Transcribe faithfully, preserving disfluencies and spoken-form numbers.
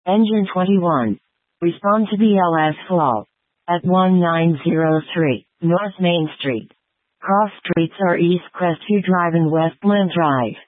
Engine twenty-one. Respond to B L S fault. At one nine zero three, North Main Street. Cross streets are East Crestview Drive and Westland Drive.